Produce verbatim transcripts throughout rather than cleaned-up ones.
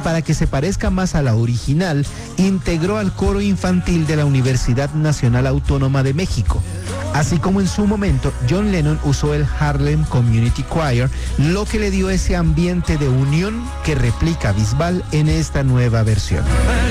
para que se parezca más a la original, integró al coro infantil de la Universidad Nacional Autónoma de México. Así como en su momento, John Lennon usó el Harlem Community Choir, lo que le dio ese ambiente de unión que replica Bisbal en esta nueva versión.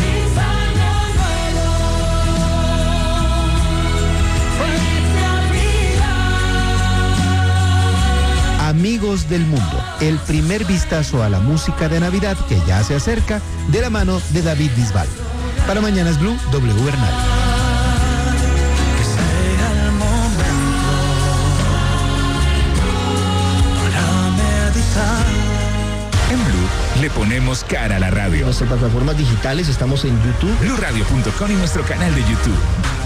Amigos del mundo, el primer vistazo a la música de Navidad que ya se acerca de la mano de David Bisbal. Para Mañanas Blue, W Bernal. En Blue le ponemos cara a la radio. En nuestras plataformas digitales estamos en YouTube, blue radio punto com y nuestro canal de YouTube.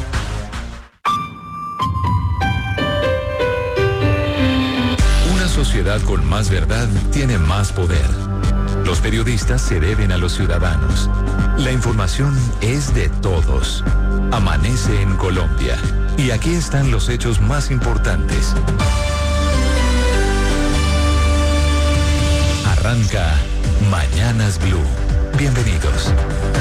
Una sociedad con más verdad tiene más poder. Los periodistas se deben a los ciudadanos. La información es de todos. Amanece en Colombia. Y aquí están los hechos más importantes. Arranca Mañanas Blue. Bienvenidos.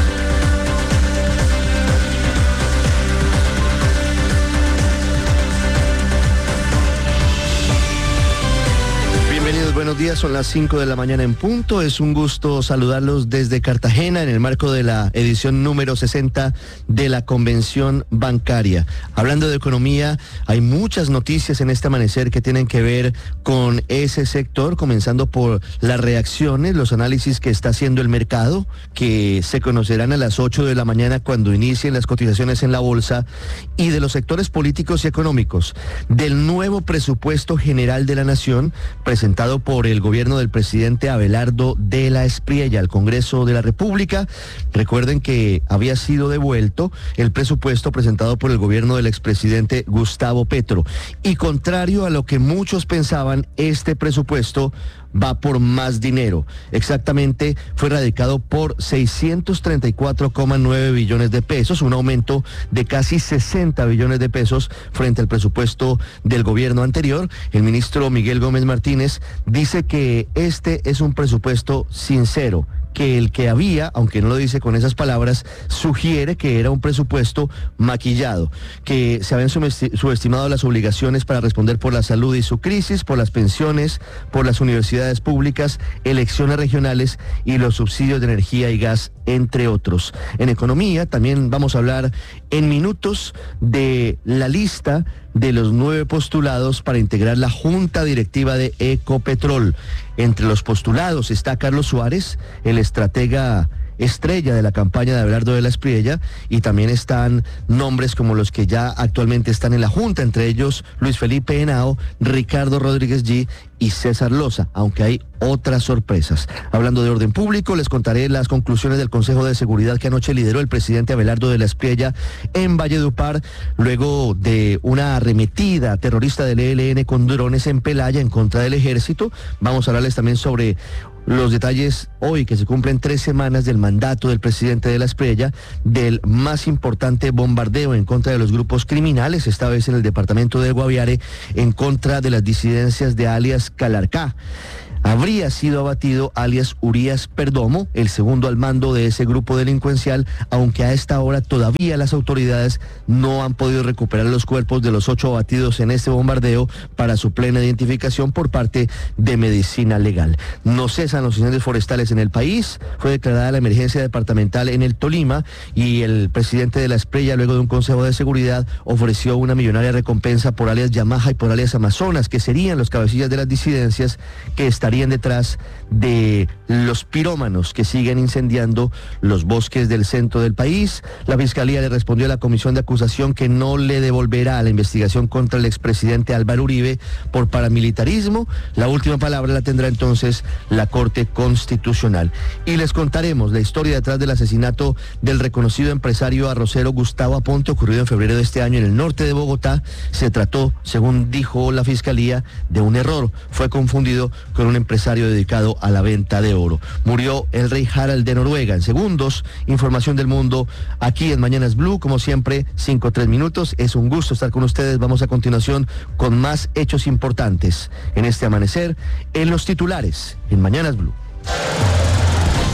Bienvenidos, buenos días, son las cinco de la mañana en punto. Es un gusto saludarlos desde Cartagena en el marco de la edición número sesenta de la Convención Bancaria. Hablando de economía, hay muchas noticias en este amanecer que tienen que ver con ese sector, comenzando por las reacciones, los análisis que está haciendo el mercado, que se conocerán a las ocho de la mañana cuando inicien las cotizaciones en la bolsa, y de los sectores políticos y económicos, del nuevo presupuesto general de la Nación, presentado por el gobierno del presidente Abelardo de la Espriella al Congreso de la República. Recuerden que había sido devuelto el presupuesto presentado por el gobierno del expresidente Gustavo Petro. Y contrario a lo que muchos pensaban, este presupuesto va por más dinero. Exactamente, fue radicado por seiscientos treinta y cuatro coma nueve billones de pesos, un aumento de casi sesenta billones de pesos frente al presupuesto del gobierno anterior. El ministro Miguel Gómez Martínez dice que este es un presupuesto sincero, que el que había, aunque no lo dice con esas palabras, sugiere que era un presupuesto maquillado, que se habían subestimado las obligaciones para responder por la salud y su crisis, por las pensiones, por las universidades públicas, elecciones regionales y los subsidios de energía y gas, entre otros. En economía también vamos a hablar en minutos de la lista de los nueve postulados para integrar la junta directiva de Ecopetrol. Entre los postulados está Carlos Suárez, el estratega estrella de la campaña de Abelardo de la Espriella, y también están nombres como los que ya actualmente están en la Junta, entre ellos Luis Felipe Henao, Ricardo Rodríguez G y César Loza, aunque hay otras sorpresas. Hablando de orden público, les contaré las conclusiones del Consejo de Seguridad que anoche lideró el presidente Abelardo de la Espriella en Valledupar, luego de una arremetida terrorista del E L N con drones en Pelaya en contra del ejército. Vamos a hablarles también sobre los detalles hoy que se cumplen tres semanas del mandato del presidente de la Espriella, del más importante bombardeo en contra de los grupos criminales, esta vez en el departamento de Guaviare, en contra de las disidencias de alias Calarcá. Habría sido abatido alias Urias Perdomo, el segundo al mando de ese grupo delincuencial, aunque a esta hora todavía las autoridades no han podido recuperar los cuerpos de los ocho abatidos en este bombardeo para su plena identificación por parte de Medicina Legal. No cesan los incendios forestales en el país, fue declarada la emergencia departamental en el Tolima y el presidente de la Espriella, luego de un consejo de seguridad, ofreció una millonaria recompensa por alias Yamaha y por alias Amazonas, que serían los cabecillas de las disidencias que estarían detrás de los pirómanos que siguen incendiando los bosques del centro del país. La Fiscalía le respondió a la comisión de acusación que no le devolverá la investigación contra el expresidente Álvaro Uribe por paramilitarismo. La última palabra la tendrá entonces la Corte Constitucional. Y les contaremos la historia detrás del asesinato del reconocido empresario arrocero Gustavo Aponte, ocurrido en febrero de este año en el norte de Bogotá. Se trató, según dijo la Fiscalía, de un error. Fue confundido con un empresario dedicado a la venta de oro. Murió el rey Harald de Noruega. En segundos, información del mundo aquí en Mañanas Blue, como siempre, cinco o tres minutos. Es un gusto estar con ustedes. Vamos a continuación con más hechos importantes en este amanecer, en los titulares, en Mañanas Blue.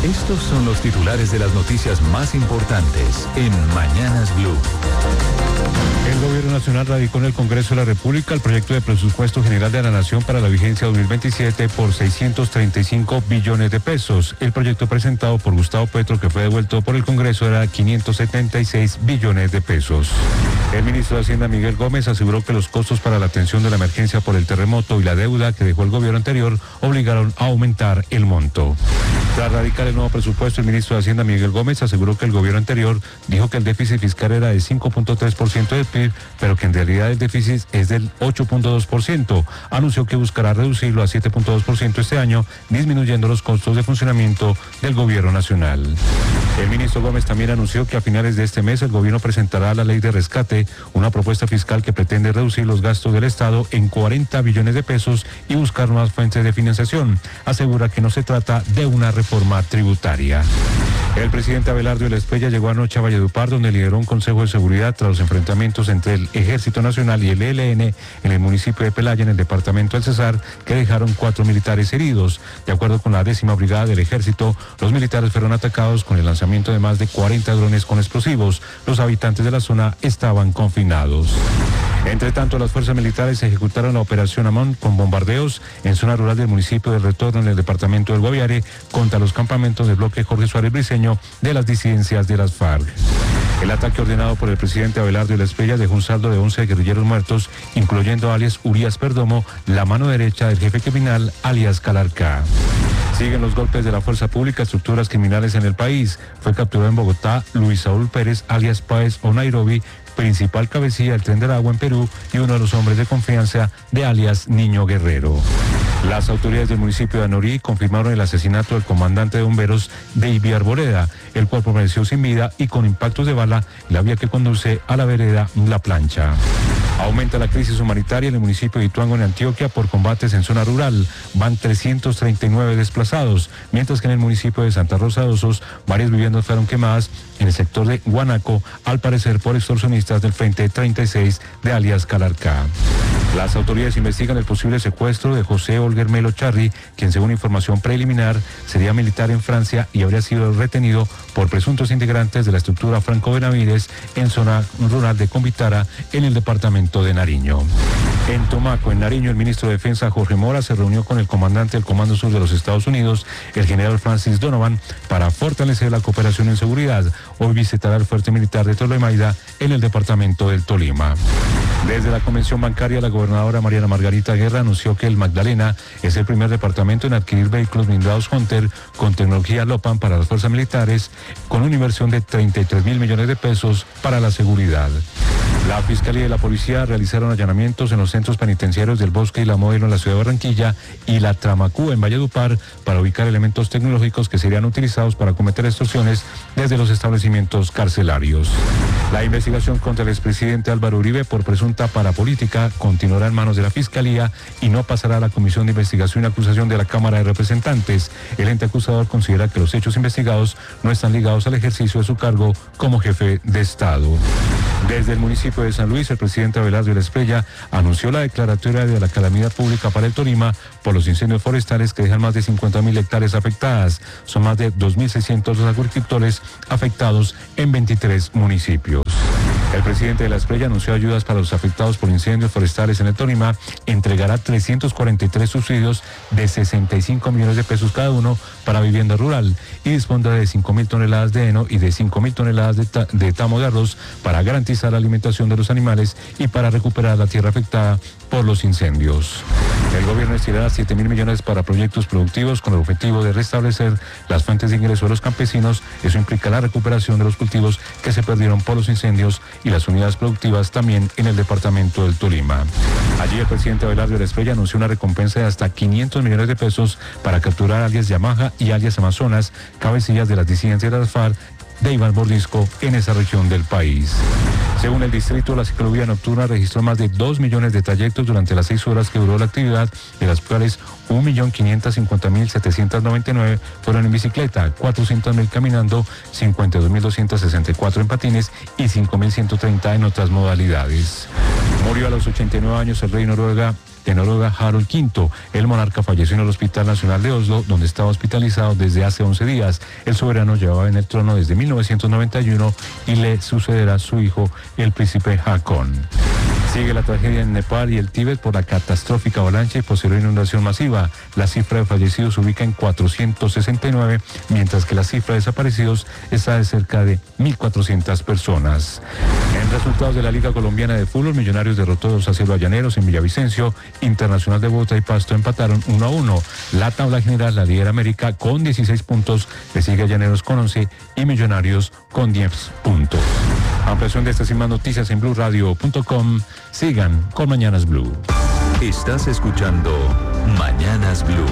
Estos son los titulares de las noticias más importantes en Mañanas Blue. El Gobierno Nacional radicó en el Congreso de la República el proyecto de presupuesto general de la Nación para la vigencia dos mil veintisiete por seiscientos treinta y cinco billones de pesos. El proyecto presentado por Gustavo Petro, que fue devuelto por el Congreso, era quinientos setenta y seis billones de pesos. El ministro de Hacienda, Miguel Gómez, aseguró que los costos para la atención de la emergencia por el terremoto y la deuda que dejó el gobierno anterior obligaron a aumentar el monto. Tras radicar el nuevo presupuesto, el ministro de Hacienda, Miguel Gómez, aseguró que el gobierno anterior dijo que el déficit fiscal era de cinco punto tres por ciento del P I B, pero que en realidad el déficit es del ocho punto dos por ciento. Anunció que buscará reducirlo a siete punto dos por ciento este año, disminuyendo los costos de funcionamiento del gobierno nacional. El ministro Gómez también anunció que a finales de este mes el gobierno presentará la ley de rescate, una propuesta fiscal que pretende reducir los gastos del Estado en cuarenta billones de pesos y buscar nuevas fuentes de financiación. Asegura que no se trata de una reforma tributaria. El presidente Abelardo Elespeya llegó anoche a Valledupar, donde lideró un consejo de seguridad tras los enfrentamientos entre el Ejército Nacional y el E L N en el municipio de Pelaya, en el departamento del Cesar, que dejaron cuatro militares heridos. De acuerdo con la décima brigada del Ejército, los militares fueron atacados con el lanzamiento de más de cuarenta drones con explosivos. Los habitantes de la zona estaban confinados. Entre tanto, las fuerzas militares ejecutaron la operación Amón con bombardeos en zona rural del municipio del Retorno, en el departamento del Guaviare, contra los campamentos del bloque Jorge Suárez Briceño de las disidencias de las FARC. El ataque ordenado por el presidente Abelardo Elespeya dejó un saldo de once guerrilleros muertos, incluyendo a alias Urias Perdomo, la mano derecha del jefe criminal alias Calarcá. Siguen los golpes de la fuerza pública a estructuras criminales en el país. Fue capturado en Bogotá Luis Saúl Pérez, alias Páez o Nairobi, principal cabecilla del Tren del Agua en Perú y uno de los hombres de confianza de alias Niño Guerrero. Las autoridades del municipio de Anorí confirmaron el asesinato del comandante de bomberos Davy Arboleda. El cuerpo permaneció sin vida y con impactos de bala en la vía que conduce a la vereda La Plancha. Aumenta la crisis humanitaria en el municipio de Ituango, en Antioquia, por combates en zona rural. Van trescientos treinta y nueve desplazados, mientras que en el municipio de Santa Rosa de Osos varias viviendas fueron quemadas en el sector de Guanaco, al parecer por extorsionistas del Frente treinta y seis de alias Calarcá. Las autoridades investigan el posible secuestro de José Olguer Melo Charri, quien según información preliminar sería militar en Francia y habría sido retenido por presuntos integrantes de la estructura Franco Benavides en zona rural de Convitara, en el departamento de Nariño. En Tumaco, en Nariño, el ministro de Defensa Jorge Mora se reunió con el comandante del Comando Sur de los Estados Unidos, el general Francis Donovan, para fortalecer la cooperación en seguridad. Hoy visitará el fuerte militar de Tolemaida, en el departamento del Tolima. Desde la Convención Bancaria, la gobernadora Mariana Margarita Guerra anunció que el Magdalena es el primer departamento en adquirir vehículos blindados Hunter con tecnología LOPAN para las fuerzas militares, con una inversión de treinta y tres mil millones de pesos para la seguridad. La Fiscalía y la Policía realizaron allanamientos en los centros penitenciarios del Bosque y la Modelo en la ciudad de Barranquilla y la Tramacú en Valledupar para ubicar elementos tecnológicos que serían utilizados para cometer extorsiones desde los establecimientos carcelarios. La investigación contra el expresidente Álvaro Uribe por presunta parapolítica continuará en manos de la Fiscalía y no pasará a la Comisión de Investigación y Acusación de la Cámara de Representantes. El ente acusador considera que los hechos investigados no están ligados al ejercicio de su cargo como jefe de Estado. Desde el municipio de San Luis, el presidente Abelardo Elespeya anunció la declaratoria de la calamidad pública para el Tolima por los incendios forestales que dejan más de cincuenta mil hectáreas afectadas. Son más de dos mil seiscientos los agricultores afectados en veintitrés municipios. El presidente de la Esprella anunció ayudas para los afectados por incendios forestales en el Tolima, entregará trescientos cuarenta y tres subsidios de sesenta y cinco millones de pesos cada uno para vivienda rural y dispondrá de cinco mil toneladas de heno y de cinco mil toneladas de, ta de tamo de arroz para garantizar la alimentación de los animales y para recuperar la tierra afectada por los incendios. El gobierno destinará siete mil millones para proyectos productivos con el objetivo de restablecer las fuentes de ingreso de los campesinos. Eso implica la recuperación de los cultivos que se perdieron por los incendios y las unidades productivas también en el departamento del Tolima. Allí el presidente Abelardo Elespeya anunció una recompensa de hasta quinientos millones de pesos para capturar alias Yamaha y alias Amazonas, cabecillas de las disidencias de las FARC de Iván Mordisco en esa región del país. Según el distrito, la ciclovía nocturna registró más de dos millones de trayectos durante las seis horas que duró la actividad, de las cuales un millón quinientos cincuenta mil setecientos noventa y nueve fueron en bicicleta, cuatrocientos mil caminando, cincuenta y dos mil doscientos sesenta y cuatro en patines y cinco mil ciento treinta en otras modalidades. Murió a los ochenta y nueve años el rey de Noruega, de Noruega, Harald quinto. El monarca falleció en el Hospital Nacional de Oslo, donde estaba hospitalizado desde hace once días. El soberano llevaba en el trono desde mil novecientos noventa y uno y le sucederá su hijo, el príncipe Haakon. Sigue la tragedia en Nepal y el Tíbet por la catastrófica avalancha y posterior inundación masiva. La cifra de fallecidos se ubica en cuatrocientos sesenta y nueve, mientras que la cifra de desaparecidos está de cerca de mil cuatrocientas personas. En resultados de la Liga Colombiana de Fútbol, Millonarios derrotó dos a cero a Llaneros en Villavicencio. Internacional de Bogotá y Pasto empataron uno a uno. La tabla general la lidera América con dieciséis puntos, le sigue a Llaneros con once y Millonarios con diez puntos. Ampliación de estas y más noticias en blue radio punto com. Sigan con Mañanas Blue. Estás escuchando Mañanas Blue.